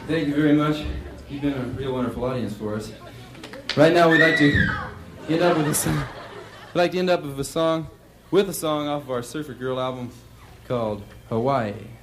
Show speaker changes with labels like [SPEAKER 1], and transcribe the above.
[SPEAKER 1] Thank you very much. You've been a real wonderful audience for us. Right now, we'd like to end up with a song. We'd like to end up with a song off of our Surfer Girl album called Hawaii.